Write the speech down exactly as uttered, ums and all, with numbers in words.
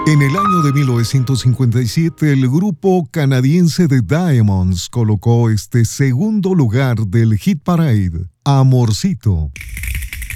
En el año de mil novecientos cincuenta y siete, el grupo canadiense The Diamonds colocó este segundo lugar del Hit Parade, Amorcito.